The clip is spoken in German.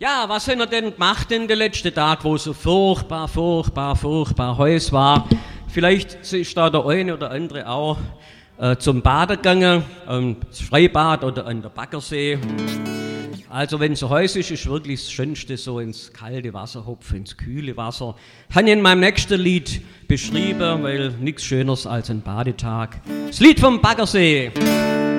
Ja, was haben wir denn gemacht in den letzten Tagen, wo so furchtbar heiß war? Vielleicht ist da der eine oder andere auch zum Baden gegangen, ins Freibad oder an der Baggersee. Also wenn es so heiß ist, ist wirklich das Schönste so ins kalte Wasser hopfen, ins kühle Wasser. Habe ich in meinem nächsten Lied beschrieben, weil nichts Schöneres als ein Badetag. Das Lied vom Baggersee.